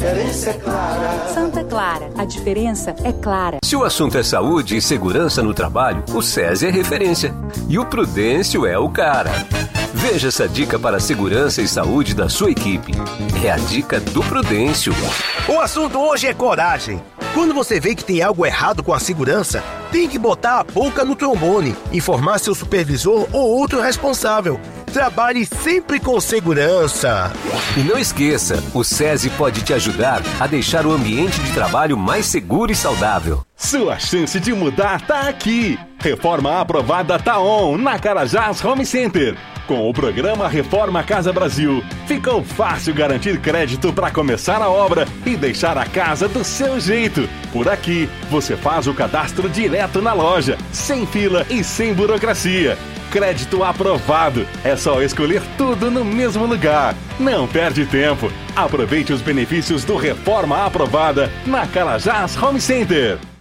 diferença é clara. Santa Clara, a diferença é clara. Se o assunto é saúde e segurança no trabalho, o SESI é referência. E o Prudêncio é o cara. Veja essa dica para a segurança e saúde da sua equipe. É a dica do Prudêncio. O assunto hoje é coragem. Quando você vê que tem algo errado com a segurança, tem que botar a boca no trombone, informar seu supervisor ou outro responsável. Trabalhe sempre com segurança. E não esqueça, o SESI pode te ajudar a deixar o ambiente de trabalho mais seguro e saudável. Sua chance de mudar tá aqui. Reforma aprovada tá on na Carajás Home Center. Com o programa Reforma Casa Brasil, ficou fácil garantir crédito para começar a obra e deixar a casa do seu jeito. Por aqui, você faz o cadastro direto na loja, sem fila e sem burocracia. Crédito aprovado. É só escolher tudo no mesmo lugar. Não perde tempo. Aproveite os benefícios do Reforma Aprovada na Carajás Home Center.